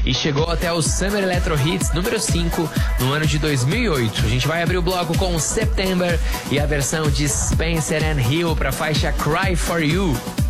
e chegou até o Summer Electro Hits número 5 no ano de 2008. A gente vai abrir o bloco com September e a versão de Spencer and Hill para a faixa Cry For You.